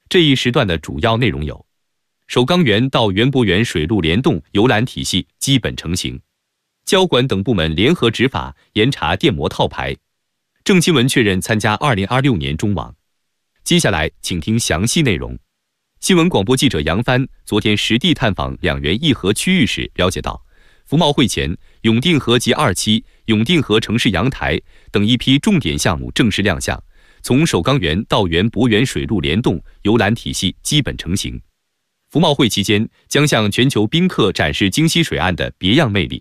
这一时段的主要内容有：首钢园到园博园水陆联动游览体系基本成型，交管等部门联合执法严查电摩套牌，郑钦文确认参加2026年中网。接下来请听详细内容。新闻广播记者杨帆昨天实地探访两园一河区域时了解到，服贸会前永定河及2期永定河城市阳台等一批重点项目正式亮相，从首钢园到园博园水陆联动游览体系基本成型。服贸会期间将向全球宾客展示京西水岸的别样魅力，